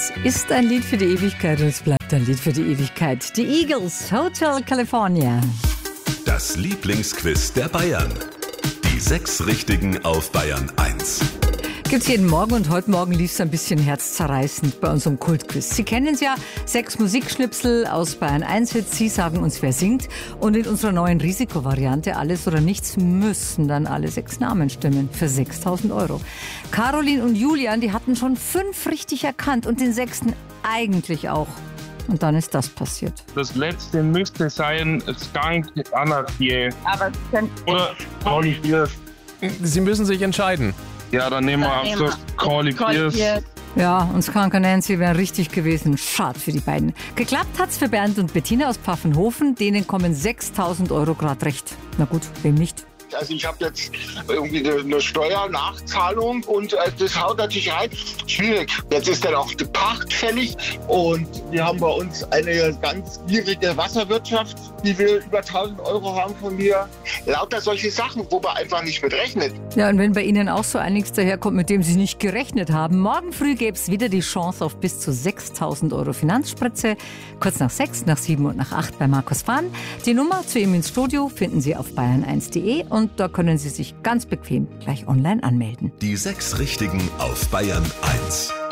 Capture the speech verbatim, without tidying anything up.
Es ist ein Lied für die Ewigkeit und es bleibt ein Lied für die Ewigkeit. Die Eagles, Hotel California. Das Lieblingsquiz der Bayern. Die sechs Richtigen auf Bayern eins. Gibt's jeden Morgen und heute Morgen lief es ein bisschen herzzerreißend bei unserem Kultquiz. Sie kennen es ja, sechs Musikschnipsel aus Bayern eins Hits. Sie sagen uns, wer singt. Und in unserer neuen Risikovariante Alles oder Nichts müssen dann alle sechs Namen stimmen für sechstausend Euro. Caroline und Julian, die hatten schon fünf richtig erkannt und den sechsten eigentlich auch. Und dann ist das passiert. Das letzte müsste sein Skunk Anarchie. Aber es könnte Oder Corny Pierce. Sie müssen sich entscheiden. Ja, dann nehmen wir Dann ab nehmen so wir Corny Pierce. Pierce. Ja, und Skunk und Nancy wären richtig gewesen. Schade für die beiden. Geklappt hat's für Bernd und Bettina aus Pfaffenhofen. Denen kommen sechstausend Euro grad recht. Na gut, wem nicht? Also ich habe jetzt irgendwie eine Steuernachzahlung und äh, das haut natürlich rein. Schwierig. Jetzt ist dann auch die Pacht fällig und wir haben bei uns eine ganz schwierige Wasserwirtschaft, die wir über tausend Euro haben von mir. Lauter solche Sachen, wo man einfach nicht mit rechnet. Ja, und wenn bei Ihnen auch so einiges daherkommt, mit dem Sie nicht gerechnet haben, morgen früh gäbe es wieder die Chance auf bis zu sechstausend Euro Finanzspritze. Kurz nach sechs, nach sieben und nach acht bei Markus Fahn. Die Nummer zu ihm ins Studio finden Sie auf bayern eins punkt de und da können Sie sich ganz bequem gleich online anmelden. Die sechs Richtigen auf Bayern eins.